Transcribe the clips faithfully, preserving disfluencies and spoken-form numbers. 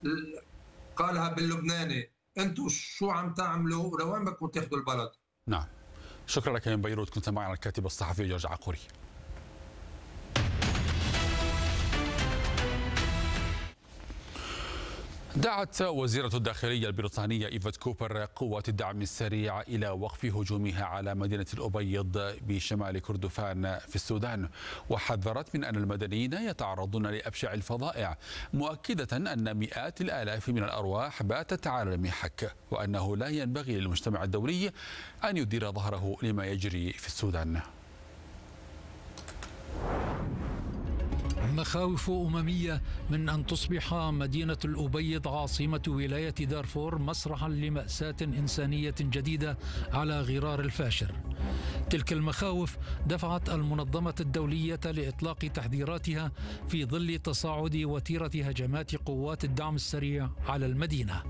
قالها باللبناني: انتم شو عم تعملوا ولوين بدكم تاخذوا البلد؟ نعم، شكرا لك من بيروت، كنت معنا الكاتب الصحفي جورج عقوري. دعت وزيرة الداخلية البريطانية إيفا كوبر قوات الدعم السريع إلى وقف هجومها على مدينة الأبيض بشمال كردفان في السودان، وحذرت من أن المدنيين يتعرضون لأبشع الفظائع، مؤكدة أن مئات الآلاف من الأرواح باتت على المحك، وأنه لا ينبغي للمجتمع الدولي أن يدير ظهره لما يجري في السودان. مخاوف أممية من أن تصبح مدينة الأبيض عاصمة ولاية دارفور مسرحا لمأساة إنسانية جديدة على غرار الفاشر. تلك المخاوف دفعت المنظمة الدولية لإطلاق تحذيراتها في ظل تصاعد وتيرة هجمات قوات الدعم السريع على المدينة.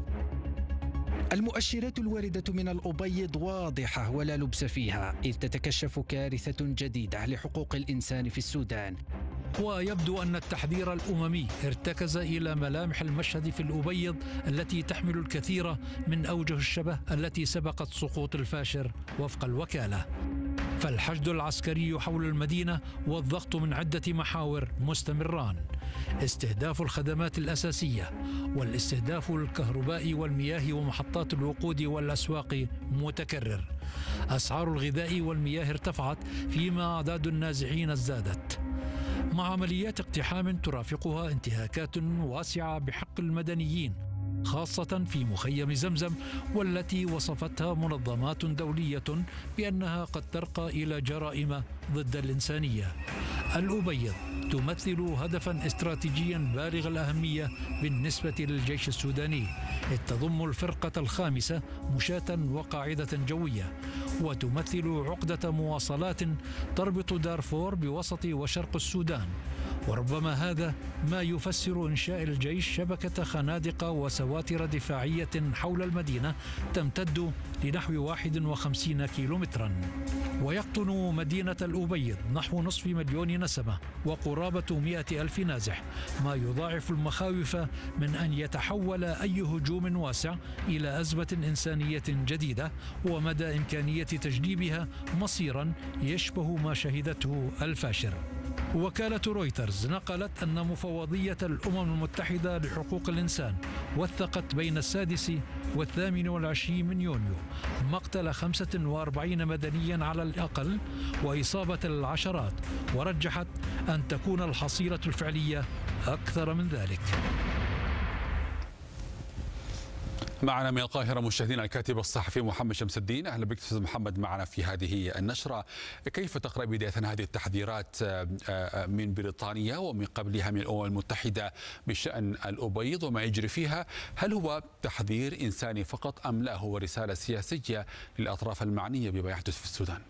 المؤشرات الواردة من الأبيض واضحة ولا لبس فيها، إذ تتكشف كارثة جديدة لحقوق الإنسان في السودان. ويبدو أن التحذير الأممي ارتكز إلى ملامح المشهد في الأبيض التي تحمل الكثير من أوجه الشبه التي سبقت سقوط الفاشر وفق الوكالة. فالحشد العسكري حول المدينة والضغط من عدة محاور مستمران: استهداف الخدمات الأساسية، والاستهداف الكهرباء والمياه ومحطات الوقود والأسواق متكرر. أسعار الغذاء والمياه ارتفعت، فيما أعداد النازحين ازدادت، مع عمليات اقتحام ترافقها انتهاكات واسعة بحق المدنيين، خاصة في مخيم زمزم، والتي وصفتها منظمات دولية بأنها قد ترقى إلى جرائم ضد الإنسانية. الأبيض تمثل هدفا استراتيجيا بالغ الأهمية بالنسبة للجيش السوداني، إذ تضم الفرقة الخامسة مشاة وقاعدة جوية، وتمثل عقدة مواصلات تربط دارفور بوسط وشرق السودان. وربما هذا ما يفسر إنشاء الجيش شبكة خنادق وسواتر دفاعية حول المدينة تمتد لنحو واحد وخمسين كيلومترا. ويقطن مدينة الأبيض نحو نصف مليون نسمة وقرابة مئة ألف نازح، ما يضاعف المخاوف من أن يتحول أي هجوم واسع إلى أزمة إنسانية جديدة، ومدى إمكانية تجنيبها مصيرا يشبه ما شهدته الفاشر. وكالة رويترز نقلت أن مفوضية الأمم المتحدة لحقوق الإنسان وثقت بين السادس والثامن والعشرين من يونيو مقتل خمسة وأربعين مدنيا على الأقل وإصابة العشرات، ورجحت أن تكون الحصيلة الفعلية أكثر من ذلك. معنا من القاهرة مشاهدينا الكاتب الصحفي محمد شمس الدين. أهلا بك أستاذ محمد معنا في هذه النشرة. كيف تقرأ بداية هذه التحذيرات من بريطانيا ومن قبلها من الأمم المتحدة بشأن الأبيض وما يجري فيها؟ هل هو تحذير إنساني فقط أم لا هو رسالة سياسية للأطراف المعنية بما يحدث في السودان؟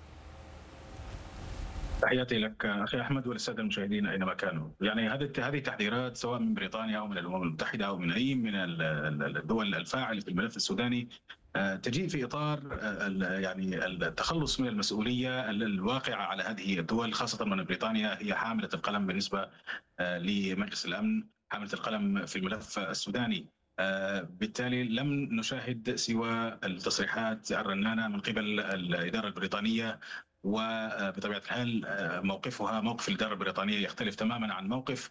تحياتي لك اخي احمد وللساده المشاهدين اينما كانوا. يعني هذه هذه تحذيرات سواء من بريطانيا او من الامم المتحده او من اي من الدول الفاعله في الملف السوداني تجيء في اطار يعني التخلص من المسؤوليه الواقعه على هذه الدول، خاصه من بريطانيا هي حامله القلم بالنسبه لمجلس الامن، حامله القلم في الملف السوداني. بالتالي لم نشاهد سوى التصريحات الرنانه من قبل الاداره البريطانيه، وبطبيعة الحال موقفها موقف الإدارة البريطانية يختلف تماما عن موقف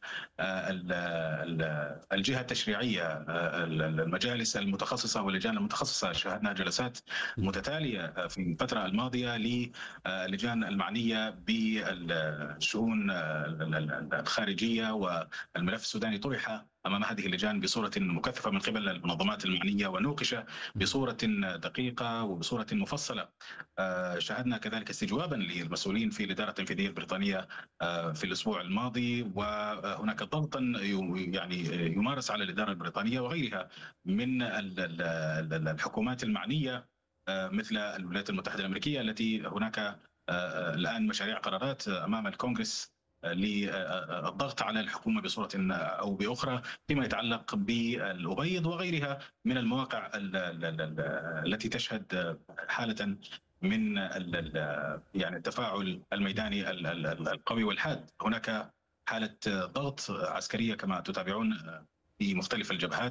الجهة التشريعية، المجالس المتخصصة واللجان المتخصصة. شاهدنا جلسات متتالية في الفترة الماضية للجان المعنية بالشؤون الخارجية، والملف السوداني طرح أمام هذه اللجان بصورة مكثفة من قبل المنظمات المعنية ونوقش بصورة دقيقة وبصورة مفصلة. شاهدنا كذلك استجوابا للمسؤولين في الإدارة التنفيذية البريطانية في الأسبوع الماضي، وهناك ضغط يعني يمارس على الإدارة البريطانية وغيرها من الحكومات المعنية مثل الولايات المتحدة الأمريكية، التي هناك الآن مشاريع قرارات أمام الكونغرس للضغط على الحكومة بصورة أو بأخرى فيما يتعلق بالأبيض وغيرها من المواقع التي تشهد حالة من يعني التفاعل الميداني القوي والحاد. هناك حالة ضغط عسكرية كما تتابعون في مختلف الجبهات.